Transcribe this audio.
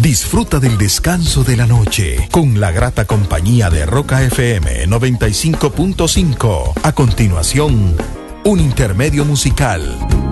Disfruta del descanso de la noche con la grata compañía de Roca FM 95.5. A continuación, un intermedio musical.